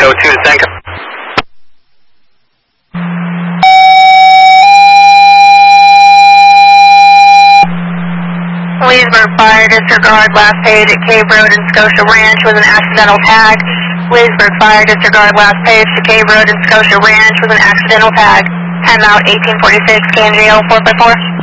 02 to Senka. Leesburg Fire, disregard last page at Cave Road and Scotia Ranch with an accidental tag. Leesburg Fire, disregard last page to Cave Road and Scotia Ranch with an accidental tag. Time out 1846, KNJL 4x4.